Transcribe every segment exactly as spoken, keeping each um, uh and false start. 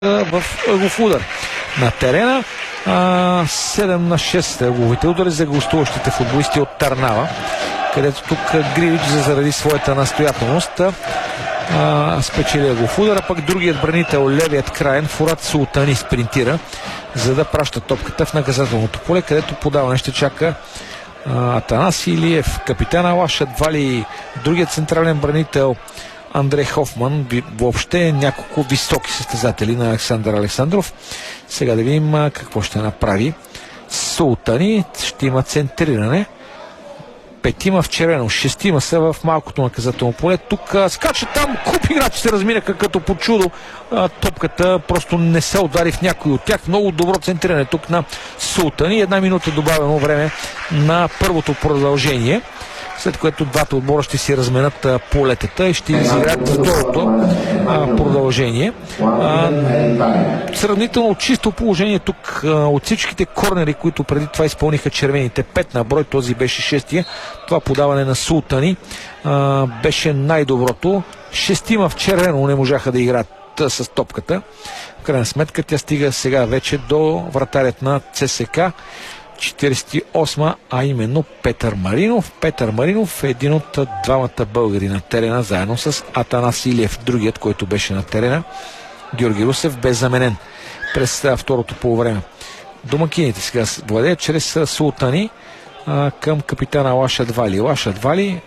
в ъглов удар на терена. седем на шест ъгловите удари за гостуващите футболисти от Търнава, където тук Гривич заради своята настоятелност а, спечели ъглов удар, а пък другият бранител, левият краен Фурат Султани, спринтира, за да праща топката в наказателното поле, където подаване ще чака а, Атанас Илиев. Капитан Алаш Адвали, другият централен бранител Андрей Хофман, въобще няколко високи състезатели на Александър Александров. Сега да видим какво ще направи Султани. Ще има центриране. Петима в червено, шестима са в малкото наказателно поле. Тук скача там, куп играчи се разминаха като по чудо. Топката просто не се удари в някой от тях. Много добро центриране тук на Султани. Една минута добавено време на първото продължение, след което двата отбора ще си разменят а, полетата и ще изиграят второто а, продължение. А, сравнително чисто положение тук а, от всичките корнери, които преди това изпълниха червените. Пет на брой, този беше шестия. Това подаване на Султани а, беше най-доброто. Шестима в червено не можаха да играят а, с топката. В крайна сметка тя стига сега вече до вратарят на ЦСКА. четиридесет и осма, а именно Петър Маринов. Петър Маринов е един от двамата българи на терена, заедно с Атанас Илиев, другият, който беше на терена. Георги Русев бе заменен през второто полувреме. Домакините сега владеят чрез Султани а, към капитана Лаш Адвали. Лаш Адвали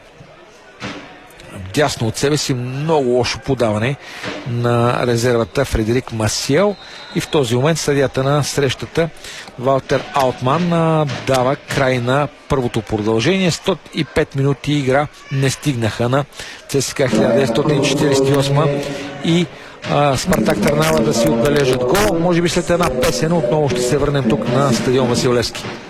дясно от себе си, много лошо подаване на резервата Фредерик Масиел, и в този момент съдията на срещата Валтер Алтман дава край на първото продължение. сто и пет минути игра не стигнаха на ЦСКА хиляда деветстотин четиридесет и осма и а, Спартак Търнава да си отбележат гол. Може би след една песен отново ще се върнем тук на стадион Васил Левски.